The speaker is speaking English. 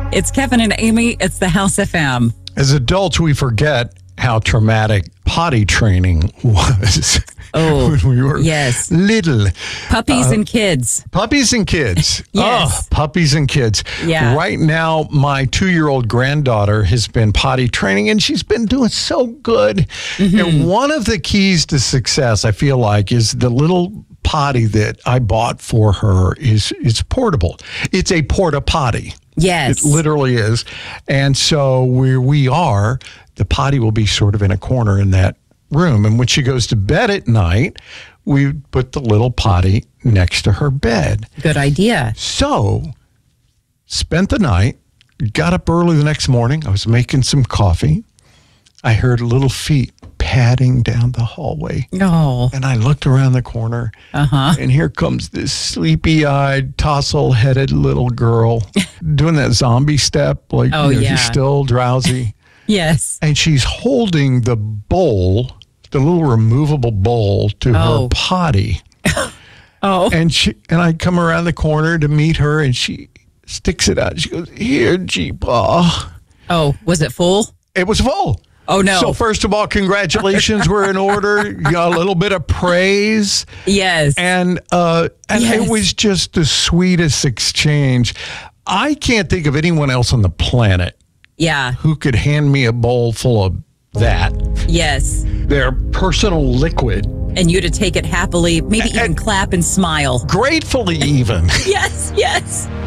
It's Kevin and Amy. It's the House FM. As adults, we forget how traumatic potty training was. Oh, when we were little. Puppies and kids. Puppies and kids. Yes. Oh, puppies and kids. Yeah. Right now, my 2-year-old granddaughter has been potty training, and she's been doing so good. And one of the keys to success, I feel like, is the little potty that I bought for her is portable. It's a porta potty. Yes. It literally is. And so where we are, the potty will be sort of in a corner in that room. And when she goes to bed at night, we put the little potty next to her bed. Good idea. So spent the night, got up early the next morning. I was making some coffee. I heard little feet padding down the hallway. Oh. And I looked around the corner, and here comes this sleepy-eyed, tousle-headed little girl doing that zombie step, like she's still drowsy. Yes. And she's holding the bowl, the little removable bowl, to her potty. And I come around the corner to meet her, and she sticks it out. She goes, "Here, G-Paw." Oh, was it full? It was full. Oh, no. So first of all, congratulations were in order. You got a little bit of praise. Yes. And it was just the sweetest exchange. I can't think of anyone else on the planet who could hand me a bowl full of that. Yes. Their personal liquid. And you to take it happily, maybe even clap and smile. Gratefully even. Yes, yes.